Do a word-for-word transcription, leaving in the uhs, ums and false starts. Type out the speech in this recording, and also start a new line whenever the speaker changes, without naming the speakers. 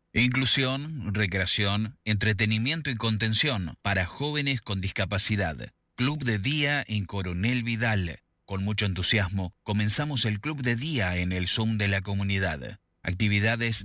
Inclusión, recreación, entretenimiento y contención para jóvenes con discapacidad. Club de Día en Coronel Vidal. Con mucho entusiasmo, comenzamos el Club de Día en el Zoom de la comunidad. Actividades